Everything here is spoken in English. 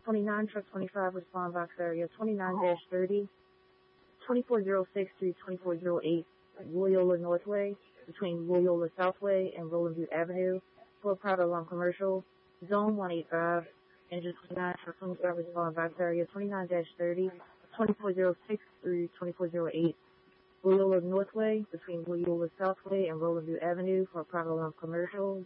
29, truck 25, respond box area 29-30, 2406 through 2408, Loyola Northway, between Loyola Southway and Roland Butte Avenue, for a private alarm commercial, zone 185, engine 29, truck 25, respond box area 29-30, 2406 through 2408, Loyola Northway, between Loyola Southway and Roland Butte Avenue, for a private alarm commercial,